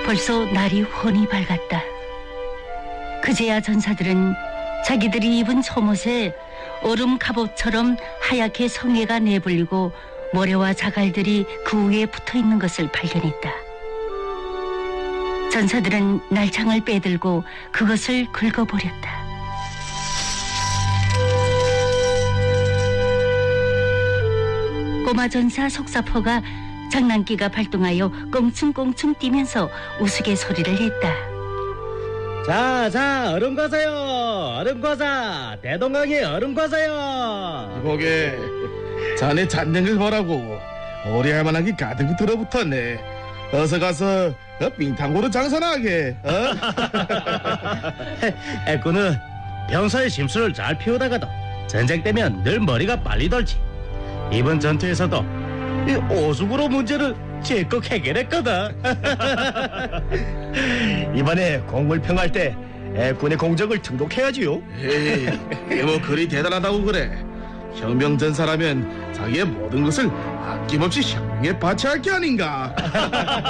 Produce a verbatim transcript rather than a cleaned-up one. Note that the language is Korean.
벌써 날이 훤히 밝았다. 그제야 전사들은 자기들이 입은 속옷에 얼음 갑옷처럼 하얗게 성에가 내불리고 모래와 자갈들이 그 위에 붙어있는 것을 발견했다. 전사들은 날창을 빼들고 그것을 긁어버렸다. 꼬마 전사 속사포가 장난기가 발동하여 껑충껑충 뛰면서 우스갯소리를 했다. 자, 자, 얼음 과자요. 얼음 과자. 대동강의 얼음 과자요. 이보게, 자네 찾는 걸 보라고 오래할 만한 게 가득 들어붙었네. 어서 가서 어, 빙탕고로 장사나게. 어? 애꾸는 평소에 심술을 잘 피우다가도 전쟁 때면 늘 머리가 빨리 돌지. 이번 전투에서도 이 오숙으로 문제를 제껏 해결했거든. 이번에 공물 평할 때 애군의 공적을 등록해야지요. 에이, 이게 뭐 그리 대단하다고 그래. 혁명전사라면 자기의 모든 것을 아낌없이 혁명에 바치할 게 아닌가.